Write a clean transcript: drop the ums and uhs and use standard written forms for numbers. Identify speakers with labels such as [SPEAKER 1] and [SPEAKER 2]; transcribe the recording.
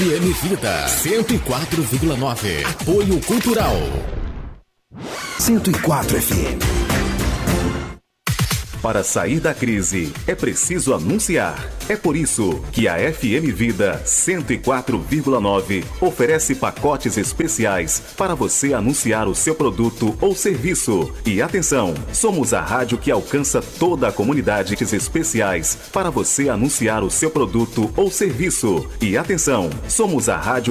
[SPEAKER 1] FM Vida 104,9. Apoio Cultural
[SPEAKER 2] 104 FM.
[SPEAKER 3] Para sair da crise, é preciso anunciar. É por isso que a FM Vida 104,9 oferece pacotes especiais para você anunciar o seu produto ou serviço. E atenção, somos a rádio que alcança toda a comunidade especiais para você anunciar o seu produto ou serviço. E atenção, somos a rádio